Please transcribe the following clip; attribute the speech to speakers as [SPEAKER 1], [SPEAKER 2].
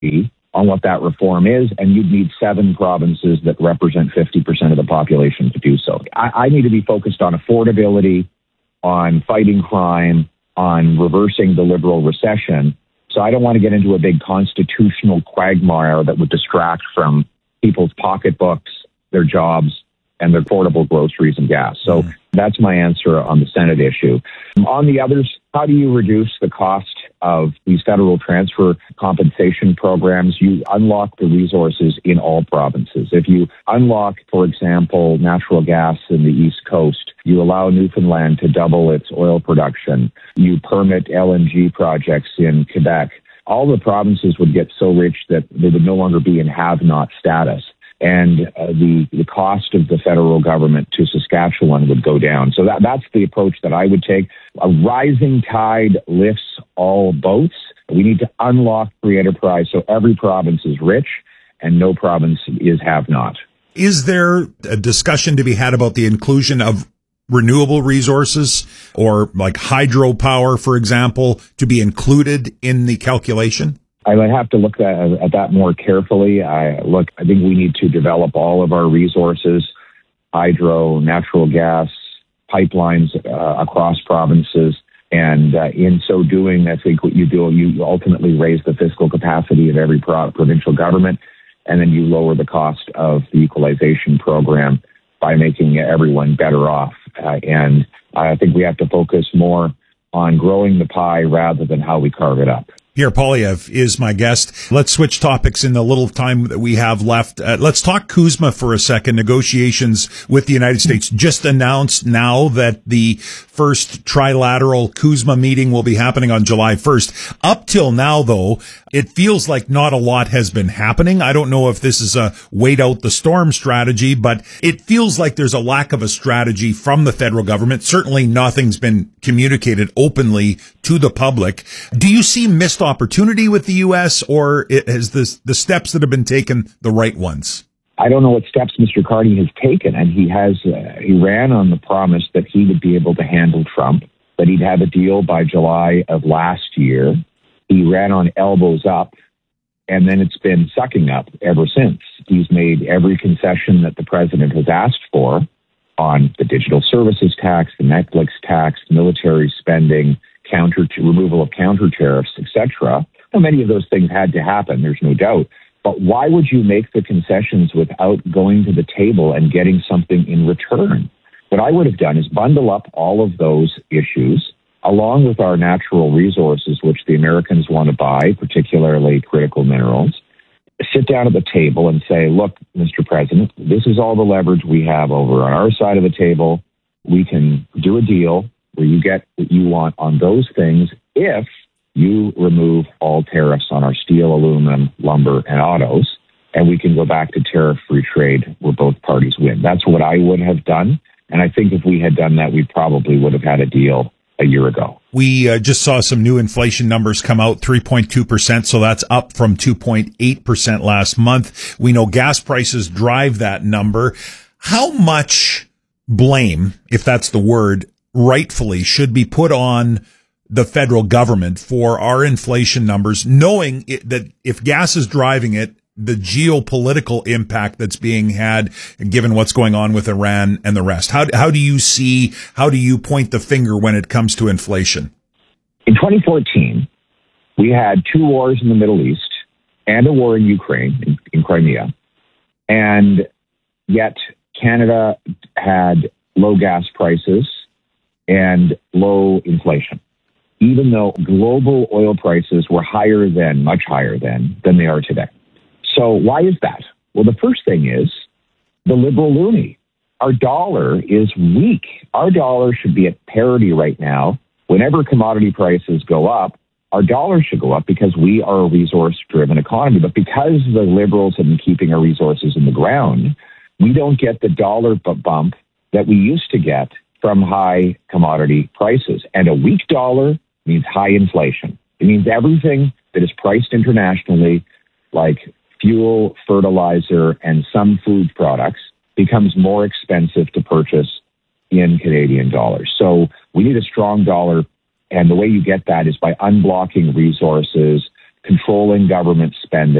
[SPEAKER 1] on what that reform is, and you'd need 7 provinces that represent 50% of the population to do so. I need to be focused on affordability, on fighting crime, on reversing the Liberal recession. So I don't want to get into a big constitutional quagmire that would distract from people's pocketbooks, their jobs, and their affordable groceries and gas. So that's my answer on the Senate issue. On the others, how do you reduce the cost of these federal transfer compensation programs? You unlock the resources in all provinces. If you unlock, for example, natural gas in the East Coast, you allow Newfoundland to double its oil production, you permit LNG projects in Quebec, all the provinces would get so rich that they would no longer be in have-not status. And the cost of the federal government to Saskatchewan would go down. So that's the approach that I would take. A rising tide lifts all boats. We need to unlock free enterprise so every province is rich and no province is have-not.
[SPEAKER 2] Is there a discussion to be had about the inclusion of renewable resources or like hydropower, for example, to be included in the calculation?
[SPEAKER 1] I would have to look at that more carefully. I think we need to develop all of our resources, hydro, natural gas, pipelines across provinces. And in so doing, I think what you do, you ultimately raise the fiscal capacity of every provincial government, and then you lower the cost of the equalization program by making everyone better off. And I think we have to focus more on growing the pie rather than how we carve it up.
[SPEAKER 2] Pierre Poilievre is my guest. Let's switch topics in the little time that we have left. Let's talk CUSMA for a second. Negotiations with the United States just announced now that the first trilateral CUSMA meeting will be happening on July 1st. Up till now, though, it feels like not a lot has been happening. I don't know if this is a wait out the storm strategy, but it feels like there's a lack of a strategy from the federal government. Certainly nothing's been communicated openly to the public. Do you see missed opportunity with the U.S., or is the steps that have been taken the right ones?
[SPEAKER 1] I don't know what steps Mr. Carney has taken, and he ran on the promise that he would be able to handle Trump, that he'd have a deal by July of last year. He ran on elbows up, and then it's been sucking up ever since. He's made every concession that the president has asked for on the digital services tax, the Netflix tax, military spending, removal of counter tariffs, etc. Many of those things had to happen, there's no doubt. But why would you make the concessions without going to the table and getting something in return? What I would have done is bundle up all of those issues, along with our natural resources, which the Americans want to buy, particularly critical minerals, sit down at the table and say, look, Mr. President, this is all the leverage we have over on our side of the table. We can do a deal where you get what you want on those things if you remove all tariffs on our steel, aluminum, lumber, and autos, and we can go back to tariff-free trade where both parties win. That's what I would have done, and I think if we had done that, we probably would have had a deal a year ago.
[SPEAKER 2] We just saw some new inflation numbers come out, 3.2%, so that's up from 2.8% last month. We know gas prices drive that number. How much blame, if that's the word, rightfully should be put on the federal government for our inflation numbers, knowing that if gas is driving it, the geopolitical impact that's being had, given what's going on with Iran and the rest? How do you point the finger when it comes to inflation?
[SPEAKER 1] In 2014, we had 2 wars in the Middle East and a war in Ukraine, in Crimea, and yet Canada had low gas prices and low inflation, even though global oil prices were much higher than they are today. So why is that? Well, the first thing is the liberal loonie. Our dollar is weak. Our dollar should be at parity right now. Whenever commodity prices go up, our dollar should go up because we are a resource-driven economy. But because the liberals have been keeping our resources in the ground, we don't get the dollar bump that we used to get from high commodity prices. And a weak dollar means high inflation. It means everything that is priced internationally, like fuel, fertilizer, and some food products, becomes more expensive to purchase in Canadian dollars. So we need a strong dollar, and the way you get that is by unblocking resources, controlling government spending.